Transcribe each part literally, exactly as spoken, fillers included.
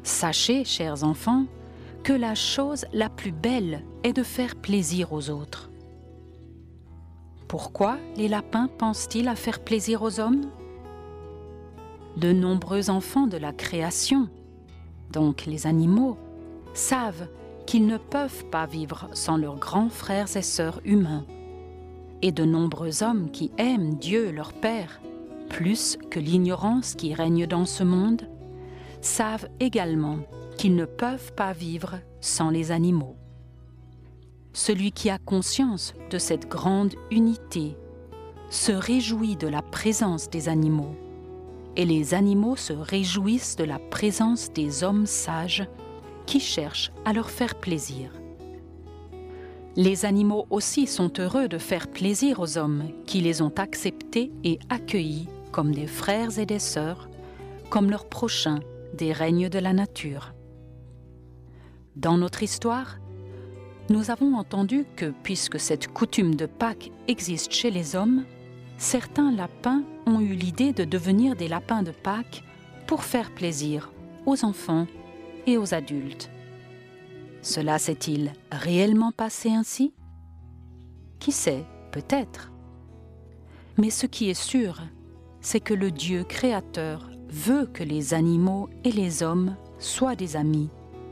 Sachez, chers enfants, que la chose la plus belle est de faire plaisir aux autres. Pourquoi les lapins pensent-ils à faire plaisir aux hommes? De nombreux enfants de la création, donc les animaux, savent qu'ils ne peuvent pas vivre sans leurs grands frères et sœurs humains. Et de nombreux hommes qui aiment Dieu leur Père, plus que l'ignorance qui règne dans ce monde, savent également qu'ils ne peuvent pas vivre sans les animaux. Celui qui a conscience de cette grande unité se réjouit de la présence des animaux, et les animaux se réjouissent de la présence des hommes sages qui cherchent à leur faire plaisir. Les animaux aussi sont heureux de faire plaisir aux hommes qui les ont acceptés et accueillis comme des frères et des sœurs, comme leurs prochains des règnes de la nature. Dans notre histoire, nous avons entendu que, puisque cette coutume de Pâques existe chez les hommes, certains lapins ont eu l'idée de devenir des lapins de Pâques pour faire plaisir aux enfants et aux adultes. Cela s'est-il réellement passé ainsi? Qui sait, peut-être. Mais ce qui est sûr, c'est que le Dieu créateur veut que les animaux et les hommes soient des amis.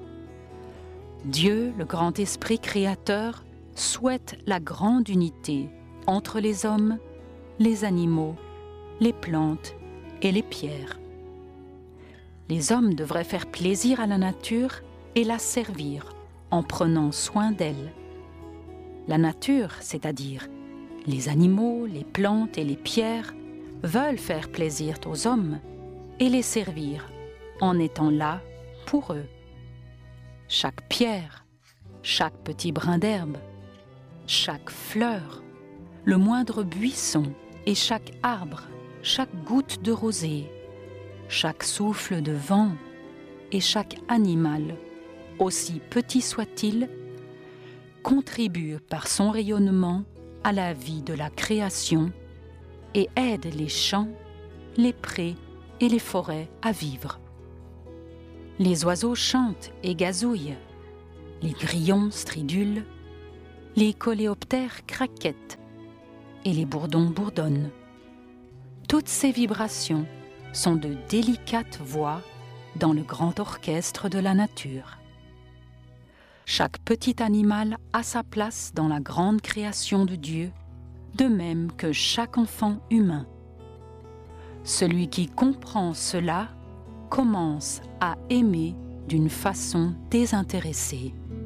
Dieu, le grand esprit créateur, souhaite la grande unité entre les hommes, les animaux, les plantes et les pierres. Les hommes devraient faire plaisir à la nature et la servir en prenant soin d'elle. La nature, c'est-à-dire les animaux, les plantes et les pierres, veulent faire plaisir aux hommes et les servir en étant là pour eux. Chaque pierre, chaque petit brin d'herbe, chaque fleur, le moindre buisson et chaque arbre, chaque goutte de rosée, chaque souffle de vent et chaque animal, aussi petit soit-il, contribue par son rayonnement à la vie de la création et aide les champs, les prés et les forêts à vivre. Les oiseaux chantent et gazouillent, les grillons stridulent, les coléoptères craquettent et les bourdons bourdonnent. Toutes ces vibrations sont de délicates voix dans le grand orchestre de la nature. Chaque petit animal a sa place dans la grande création de Dieu, de même que chaque enfant humain. Celui qui comprend cela commence à aimer d'une façon désintéressée.